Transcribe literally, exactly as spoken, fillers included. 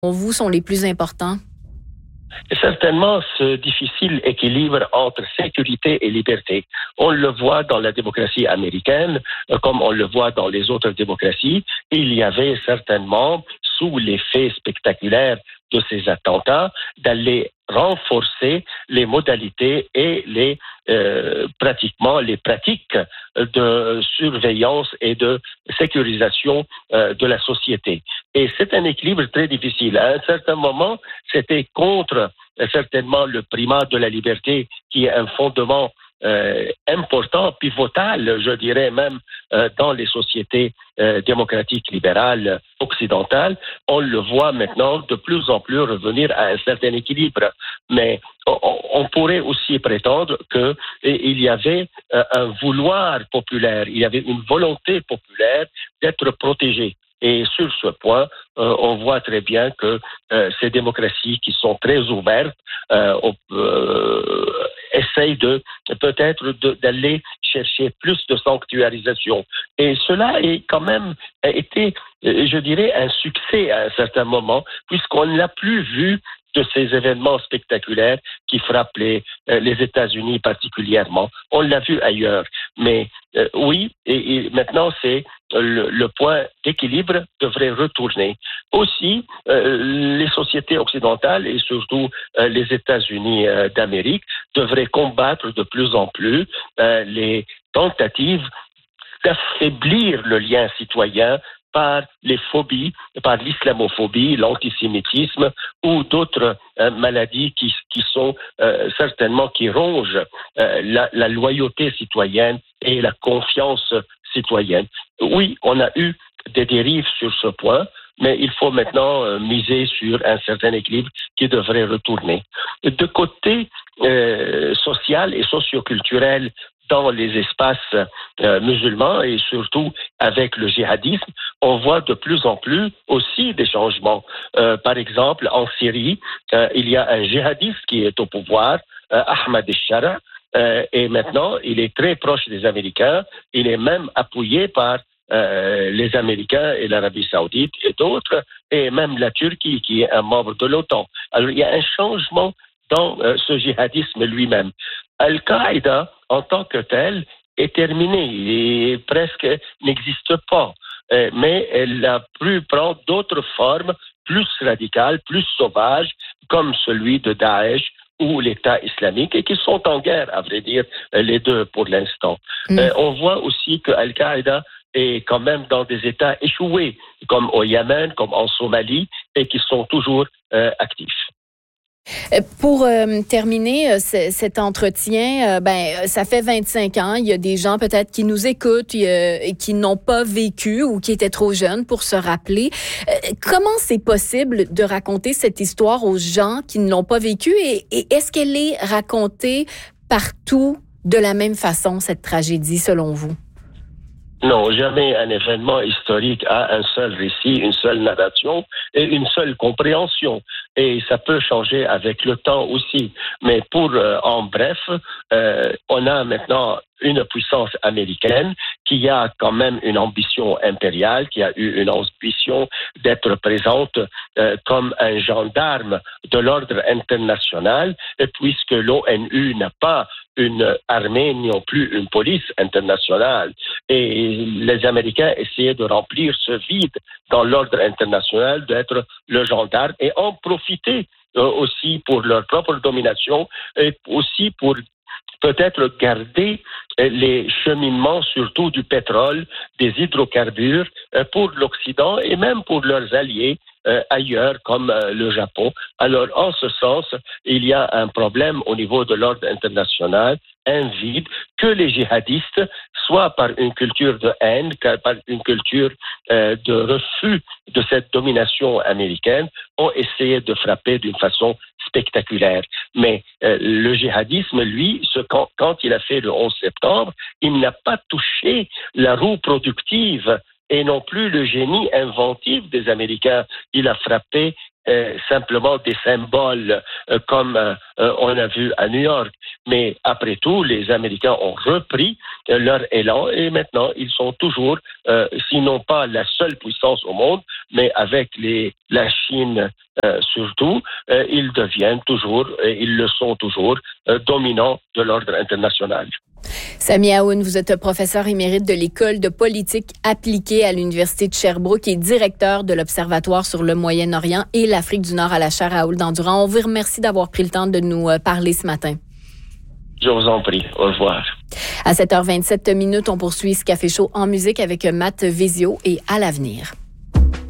vous, sont les plus importants? Et certainement, ce difficile équilibre entre sécurité et liberté. On le voit dans la démocratie américaine, comme on le voit dans les autres démocraties. Il y avait certainement, sous l'effet spectaculaire de ces attentats, d'aller renforcer les modalités et les euh, pratiquement les pratiques de surveillance et de sécurisation euh, de la société. Et c'est un équilibre très difficile. À un certain moment, c'était contre euh, certainement le primat de la liberté, qui est un fondement euh, important, pivotal, je dirais même, euh, dans les sociétés euh, démocratiques libérales occidentales. On le voit maintenant de plus en plus revenir à un certain équilibre. Mais on, on pourrait aussi prétendre qu'il y avait euh, un vouloir populaire, il y avait une volonté populaire d'être protégé. Et sur ce point, euh, on voit très bien que euh, ces démocraties qui sont très ouvertes euh, on, euh, essayent de peut-être de, d'aller chercher plus de sanctuarisation. Et cela est quand même été, je dirais, un succès à un certain moment, puisqu'on n'a plus vu de ces événements spectaculaires qui frappent les, euh, les États-Unis particulièrement. On l'a vu ailleurs. Mais euh, oui, et, et maintenant, c'est le, le point d'équilibre devrait retourner. Aussi, euh, les sociétés occidentales et surtout euh, les États-Unis euh, d'Amérique devraient combattre de plus en plus euh, les tentatives d'affaiblir le lien citoyen par les phobies, par l'islamophobie, l'antisémitisme ou d'autres euh, maladies qui, qui sont euh, certainement qui rongent euh, la, la loyauté citoyenne et la confiance citoyenne. Oui, on a eu des dérives sur ce point, mais il faut maintenant euh, miser sur un certain équilibre qui devrait retourner. De côté euh, social et socioculturel, dans les espaces euh, musulmans et surtout avec le djihadisme, on voit de plus en plus aussi des changements. Euh, par exemple, en Syrie, euh, il y a un djihadiste qui est au pouvoir, euh, Ahmad al-Shara, euh, et maintenant, il est très proche des Américains. Il est même appuyé par euh, les Américains et l'Arabie saoudite et d'autres, et même la Turquie, qui est un membre de l'OTAN. Alors, il y a un changement dans euh, ce djihadisme lui-même. Al-Qaïda, en tant que tel, est terminée et presque n'existe pas. Euh, mais elle a pu prendre d'autres formes plus radicales, plus sauvages, comme celui de Daesh ou l'État islamique, et qui sont en guerre, à vrai dire, les deux pour l'instant. Mm. Euh, on voit aussi que Al-Qaïda est quand même dans des États échoués, comme au Yémen, comme en Somalie, et qui sont toujours euh, actifs. Pour euh, terminer euh, c- cet entretien, euh, ben ça fait vingt-cinq ans. Il y a des gens peut-être qui nous écoutent euh, et qui n'ont pas vécu ou qui étaient trop jeunes pour se rappeler. Euh, comment c'est possible de raconter cette histoire aux gens qui ne l'ont pas vécue et, et est-ce qu'elle est racontée partout de la même façon, cette tragédie, selon vous? Non, jamais un événement historique a un seul récit, une seule narration et une seule compréhension. Et ça peut changer avec le temps aussi. Mais pour, euh, en bref, euh, on a maintenant une puissance américaine qui a quand même une ambition impériale, qui a eu une ambition d'être présente euh, comme un gendarme de l'ordre international, et puisque l'ONU n'a pas une armée, ni non plus une police internationale. Et les Américains essayaient de remplir ce vide dans l'ordre international, d'être le gendarme et en profiter euh, aussi pour leur propre domination et aussi pour peut-être garder les cheminements, surtout du pétrole, des hydrocarbures, pour l'Occident et même pour leurs alliés euh, ailleurs, comme euh, le Japon. Alors, en ce sens, il y a un problème au niveau de l'ordre international, un vide, que les djihadistes, soit par une culture de haine, par une culture euh, de refus de cette domination américaine, ont essayé de frapper d'une façon spectaculaire. Mais euh, le djihadisme, lui, ce, quand, quand il a fait le onze septembre, il n'a pas touché la roue productive et non plus le génie inventif des Américains. Il a frappé euh, simplement des symboles euh, comme euh, euh, on a vu à New York. Mais après tout, les Américains ont repris euh, leur élan et maintenant ils sont toujours, euh, sinon pas la seule puissance au monde, mais avec les, la Chine euh, surtout, euh, ils deviennent toujours, et ils le sont toujours, euh, dominants de l'ordre international. Sami Aoun, vous êtes professeur émérite de l'École de politique appliquée à l'Université de Sherbrooke et directeur de l'Observatoire sur le Moyen-Orient et l'Afrique du Nord à la chaire Raoul Dandurand. On vous remercie d'avoir pris le temps de nous parler ce matin. Je vous en prie. Au revoir. À sept heures vingt-sept minutes, on poursuit ce Café Chaud en musique avec Matt Vezio et À l'avenir.